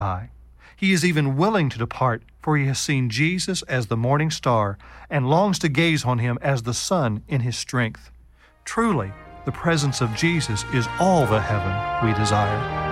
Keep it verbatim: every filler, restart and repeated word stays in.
high. He is even willing to depart, for he has seen Jesus as the morning star and longs to gaze on him as the sun in his strength. Truly, the presence of Jesus is all the heaven we desire.